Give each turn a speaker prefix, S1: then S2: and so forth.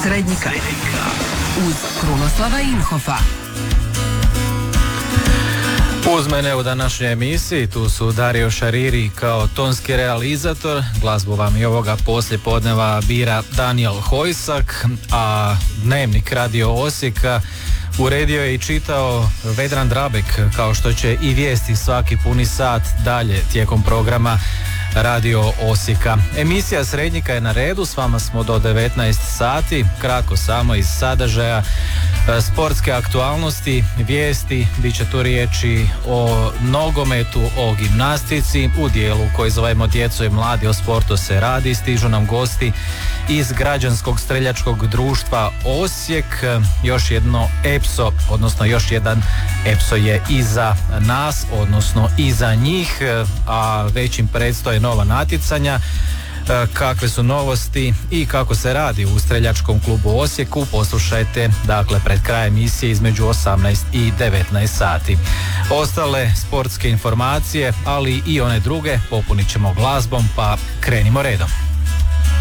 S1: Srednjika uz Krunoslava Inhofa.
S2: Uz mene u današnjoj emisiji tu su Dario Šariri kao tonski realizator, glazbu vam i ovoga poslijepodneva bira Daniel Hojsak, a Dnevnik Radio Osijeka uredio je i čitao Vedran Drabek, kao što će i vijesti svaki puni sat dalje tijekom programa Radio Osijeka. Emisija Srednjika je na redu, s vama smo do 19 sati, kratko samo iz sadržaja, sportske aktualnosti, vijesti, bit će tu riječi o nogometu, o gimnastici, u dijelu koji zovemo Djeco i mladi, o sportu se radi, stižu nam gosti iz Građanskog streljačkog društva Osijek, još jedno EPSO, odnosno još jedan EPSO je iza nas, odnosno iza njih, a već im predstoje nova natjecanja. Kakve su novosti i kako se radi u streljačkom klubu Osijeku poslušajte dakle pred krajem emisije između 18 i 19 sati. Ostale sportske informacije, ali i one druge popunit ćemo glazbom, pa krenimo redom.